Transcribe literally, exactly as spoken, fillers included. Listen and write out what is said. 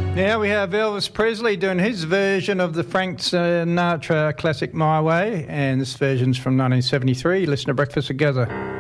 Now we have Elvis Presley doing his version of the Frank Sinatra classic My Way, and this version's from nineteen seventy-three. Listen to Breakfast Together.